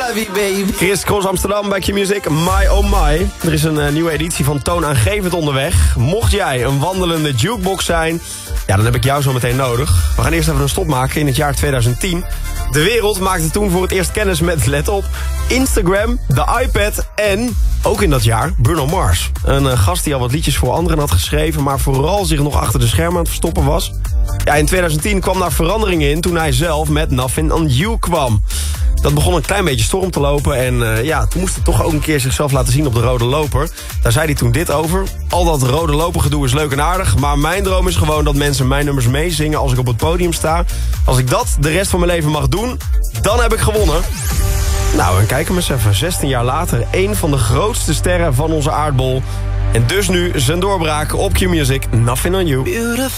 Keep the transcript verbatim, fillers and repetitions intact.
love you, baby. Chris Cross Amsterdam bij Q-Music. My oh my. Er is een uh, nieuwe editie van Toonaangevend onderweg. Mocht jij een wandelende jukebox zijn, ja, dan heb ik jou zo meteen nodig. We gaan eerst even een stop maken in het jaar tweeduizend tien. De wereld maakte toen voor het eerst kennis met, let op, Instagram, de iPad en, ook in dat jaar, Bruno Mars. Een uh, gast die al wat liedjes voor anderen had geschreven, maar vooral zich nog achter de schermen aan het verstoppen was. Ja, in tweeduizend tien kwam daar verandering in toen hij zelf met Nothing on You kwam. Dat begon een klein beetje storm te lopen en uh, ja, toen moest hij toch ook een keer zichzelf laten zien op de rode loper. Daar zei hij toen dit over. Al dat rode loper gedoe is leuk en aardig, maar mijn droom is gewoon dat mensen mijn nummers meezingen als ik op het podium sta. Als ik dat de rest van mijn leven mag doen, dan heb ik gewonnen. Nou, en kijk hem eens even. zestien jaar later, één van de grootste sterren van onze aardbol. En dus nu zijn doorbraak op Q-Music, Nothing on You.